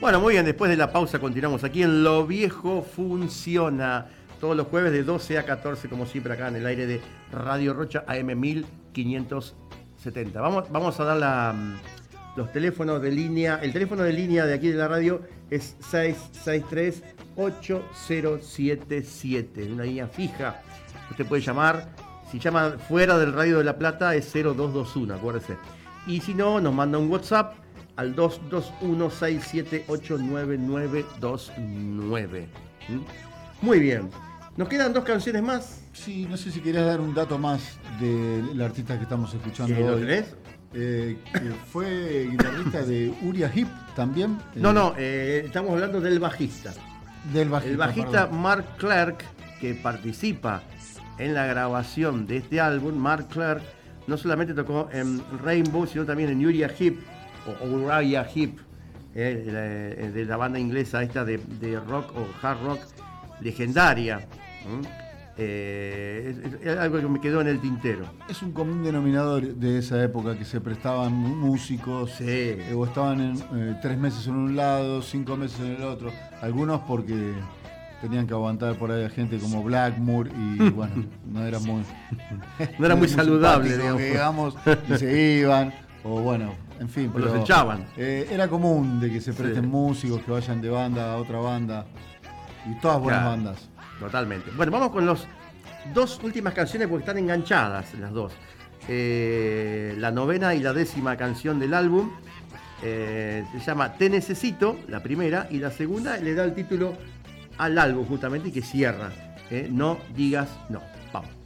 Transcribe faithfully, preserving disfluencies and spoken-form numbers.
Bueno, muy bien, después de la pausa continuamos aquí en Lo Viejo Funciona. Todos los jueves de doce a catorce, como siempre, acá en el aire de Radio Rocha A M mil quinientos setenta. Vamos, vamos a dar la, los teléfonos de línea. El teléfono de línea de aquí de la radio es seis seis tres, ocho cero siete siete. Una línea fija. Usted puede llamar. Si llama fuera del Radio de La Plata es cero dos dos uno, acuérdese. Y si no, nos manda un WhatsApp al dos dos uno, seis siete ocho nueve nueve dos nueve. ¿Mm? Muy bien. ¿Nos quedan dos canciones más? Sí, no sé si querías dar un dato más del artista que estamos escuchando ¿Lo hoy. tenés? Eh, que fue guitarrista de Uriah Heep también. No, eh, no, eh, estamos hablando del bajista. Del bajista. El bajista perdón. Mark Clark, que participa en la grabación de este álbum. Mark Clark no solamente tocó en Rainbow, sino también en Uriah Heep, o Uriah Heep, eh, de la banda inglesa esta de, de rock o hard rock legendaria. ¿Mm? Eh, es, es algo que me quedó en el tintero. Es un común denominador de esa época que se prestaban músicos, Sí. eh, o estaban en, eh, tres meses en un lado, cinco meses en el otro. Algunos porque tenían que aguantar por ahí a gente como Blackmore y bueno, no era muy, No era muy saludable, simpático, digamos. digamos, y se iban, o bueno, en fin. O Pero, los echaban. eh, era común de que se presten Sí. músicos, que vayan de banda a otra banda, y todas buenas Claro. bandas. Totalmente. Bueno, vamos con las dos últimas canciones porque están enganchadas las dos. Eh, la novena y la décima canción del álbum eh, se llama Te Necesito, la primera, y la segunda le da el título al álbum justamente y que cierra. eh, No digas no. Vamos.